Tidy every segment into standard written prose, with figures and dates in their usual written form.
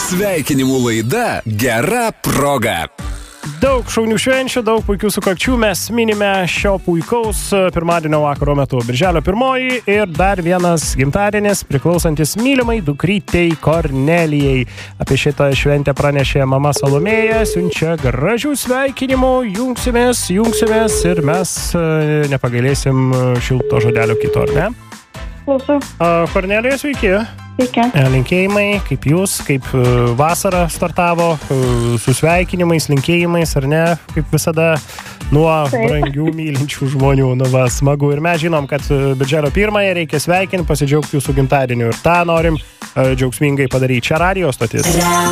Sveikinimų laida Gera proga. Daug šaunių švenčių, daug puikių sukakčių mes minime šio puikaus pirmadienio vakaro metu. Birželio 1 ir dar vienas gimtadienis priklausantis mylimai dukrytei Kornelijai. Apie šitą šventę pranešė mama Salomėja, siunčia gražių sveikinimų, jungsimės ir mes nepagailėsim šilto žodelio kito, ar ne? Klausau. Kornelija, sveiki. Sveiki. Linkėjimai, kaip jūs, kaip vasara startavo, su sveikinimais, linkėjimais, ar ne, kaip visada, nuo brangių mylinčių žmonių, smagu. Ir mes žinom, kad birželio 1 reikia sveikinti, pasidžiaugti jūsų gimtadieniu. Ir tą norim džiaugsmingai padaryti. Čia radijo stotis.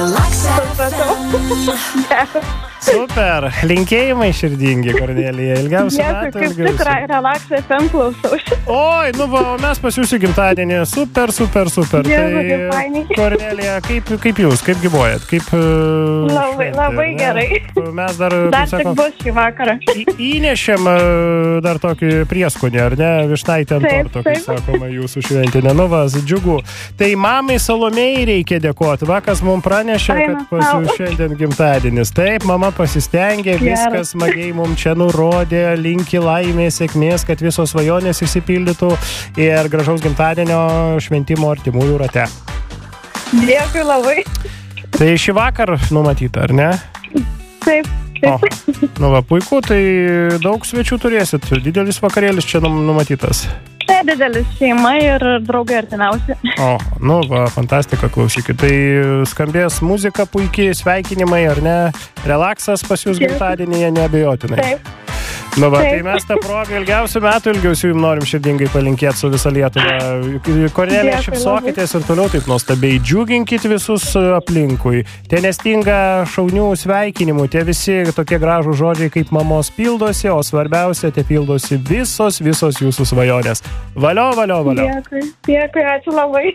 Super. Linkėjimai širdingi, Kornelija. Ilgiausių metų. Kaip tik Relax FM klausau. Oi, mes pas jūsų gimtadienį. Super. Tai, Kornelija, kaip jūs, kaip gyvuojat? Labai gerai. Mes dar tik bus šį vakarą. Įnešėm dar tokį prieskonį, ar ne? Višnaitę ant torto, kaip sakoma, jūsų šventinė. Džiugu. Tai mamai Salomėjai reikia dėkoti. Vakas mums pranešė, kad pas jūs šiandien gimtadienis. Taip, mama pasistengė, viskas smagiai mums čia nurodė, linki laimės, sėkmės, kad visos svajonės išsipildytų ir gražaus gimtadienio šventimo artimųjų rate. Dėkui labai. Tai šį vakar numatyta, ar ne? Taip. Puiku, tai daug svečių turėsit. Didelis vakarėlis čia numatytas. Didelis šeima ir draugai artimiausi. Fantastika, klausykit. Tai skambės muzika puikiai, sveikinimai, ar ne? Relaksas pas jūs gimtadienyje neabejotinai. Taip. Tai mes tą progą ilgiausių metų, ilgiausių jums norim širdingai palinkėti su visą Lietuvą. Kornelija, šypsokitės ir toliau taip nuostabiai džiuginkit visus aplinkui. Tie nestinga šaunių sveikinimų, tie visi tokie gražų žodžiai kaip mamos pildosi, o svarbiausia, tie pildosi visos jūsų svajonės. Valio. Dėkui, ačiū labai.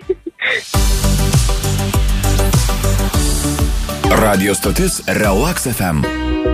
Radio stotis Relax FM.